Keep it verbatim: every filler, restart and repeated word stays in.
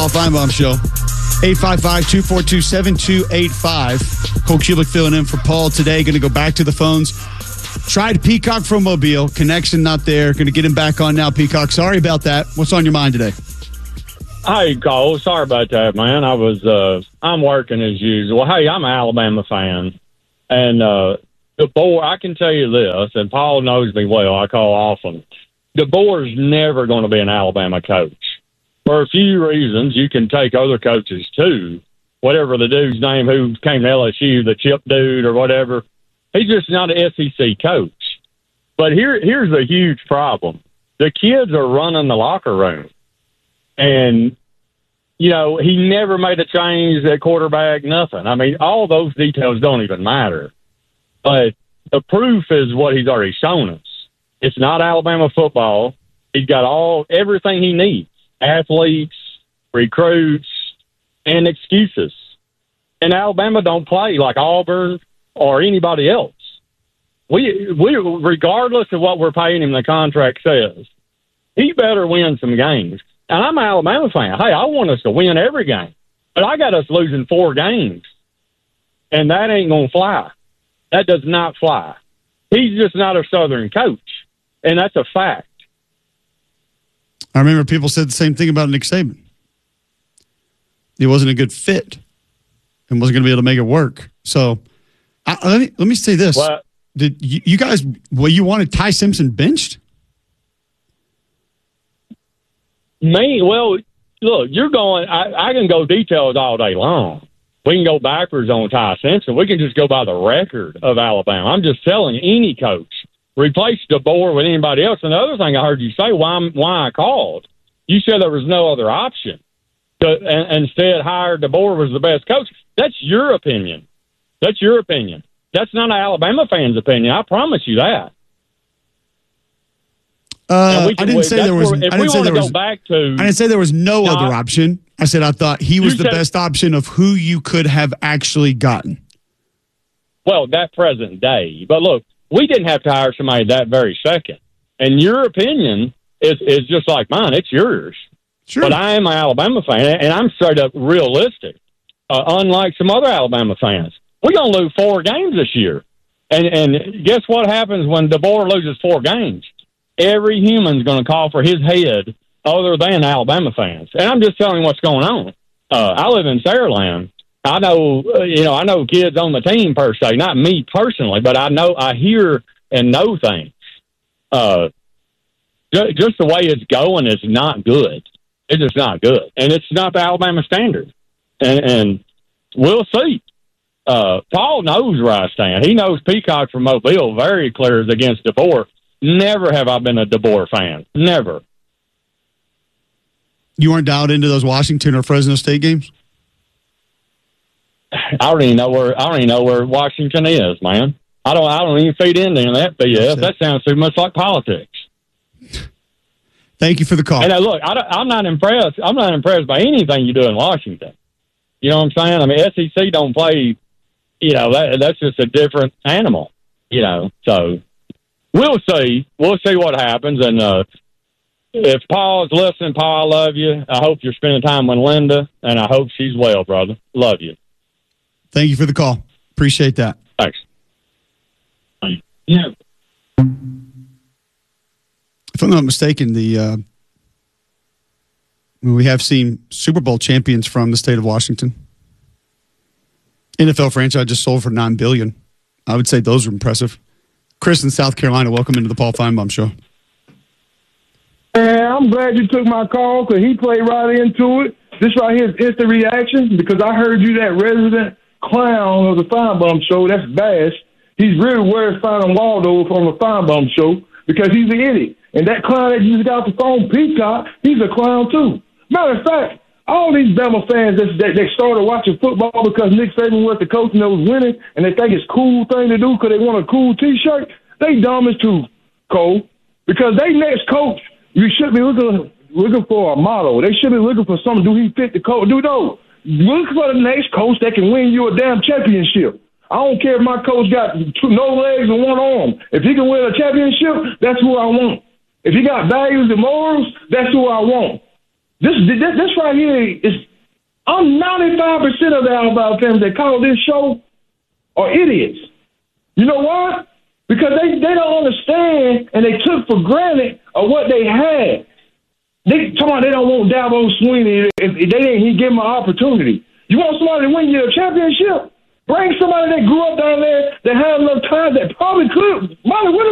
Paul Feinbaum Show. eight five five, two four two, seven two eight five. Cole Kubelik filling in for Paul today. Going to go back to the phones. Tried Peacock from Mobile. Connection not there. Going to get him back on now, Peacock. Sorry about that. What's on your mind today? Hey, Cole. Sorry about that, man. I was, uh, I'm working as usual. Hey, I'm an Alabama fan. And uh, DeBoer, I can tell you this, and Paul knows me well. I call often. DeBoer's never going to be an Alabama coach. For a few reasons, you can take other coaches too. Whatever the dude's name who came to L S U, the chip dude or whatever, he's just not an S E C coach. But here, here's a huge problem. The kids are running the locker room. And, you know, he never made a change at quarterback, nothing. I mean, all those details don't even matter. But the proof is what he's already shown us. It's not Alabama football. He's got all everything he needs. Athletes, recruits, and excuses. And Alabama don't play like Auburn or anybody else. We, we, regardless of what we're paying him, the contract says, he better win some games. And I'm an Alabama fan. Hey, I want us to win every game. But I got us losing four games. And that ain't going to fly. That does not fly. He's just not a Southern coach. And that's a fact. I remember people said the same thing about Nick Saban. He wasn't a good fit and wasn't going to be able to make it work. So I, let me let me say this: well, Did you, you guys? Well, you wanted Ty Simpson benched? Me? Well, look, you're going. I, I can go details all day long. We can go backwards on Ty Simpson. We can just go by the record of Alabama. I'm just telling you, any coach. Replace DeBoer with anybody else. And the other thing I heard you say, why why I called, you said there was no other option. To, and, instead, hire DeBoer was the best coach. That's your opinion. That's your opinion. That's not an Alabama fan's opinion. I promise you that. Uh, can, I didn't say there was. Where, if I didn't we say want there to was, go back to, I didn't say there was no, no other I, option. I said I thought he was the said, best option of who you could have actually gotten. Well, that present day. But look, we didn't have to hire somebody that very second. And your opinion is, is just like mine. It's yours. Sure. But I am an Alabama fan, and I'm straight up realistic, uh, unlike some other Alabama fans. We're going to lose four games this year. And and guess what happens when DeBoer loses four games? Every human's going to call for his head other than Alabama fans. And I'm just telling you what's going on. Uh, I live in Saraland. I know, uh, you know, I know kids on the team per se, not me personally, but I know, I hear and know things. Uh, ju- just the way it's going is not good. It's just not good. And it's not the Alabama standard. And, and we'll see. Uh, Paul knows where I stand. He knows Peacock from Mobile very clear is against DeBoer. Never have I been a DeBoer fan. Never. You weren't dialed into those Washington or Fresno State games? I don't even know where I don't even know where Washington is, man. I don't I don't even feed into that B S. That sounds too much like politics. Thank you for the call. And uh, look, I I'm not impressed. I'm not impressed by anything you do in Washington. You know what I'm saying? I mean, S E C don't play. You know, that that's just a different animal. You know, so we'll see. We'll see what happens. And uh, if Paul's listening, Paul, I love you. I hope you're spending time with Linda, and I hope she's well, brother. Love you. Thank you for the call. Appreciate that. Thanks. Yeah. If I'm not mistaken, the uh, we have seen Super Bowl champions from the state of Washington. N F L franchise just sold for nine billion dollars. I would say those are impressive. Chris in South Carolina, welcome into the Paul Feinbaum Show. Man, I'm glad you took my call because he played right into it. This right here is instant reaction because I heard you that resident clown of the Feinbaum Show. That's Bash. He's really worse finding Waldo from the Feinbaum Show because he's an idiot. And that clown that you just got the phone, Peacock, he's a clown too. Matter of fact, all these Bama fans that, that, that started watching football because Nick Saban was the coach and they was winning and they think it's a cool thing to do because they want a cool T-shirt, they dumb as too, Cole. Because they next coach, you should be looking looking for a model. They should be looking for something. Do he fit the coach? Do no. Look for the next coach that can win you a damn championship. I don't care if my coach got two, no legs and one arm. If he can win a championship, that's who I want. If he got values and morals, that's who I want. This this, this right here is. I'm ninety-five percent of the Alabama fans that call this show are idiots. You know why? Because they, they don't understand and they took for granted of what they had. They come on, they don't want Dabo Swinney if they didn't he give them an opportunity. You want somebody to win you a championship? Bring somebody that grew up down there that had enough time that probably could might have win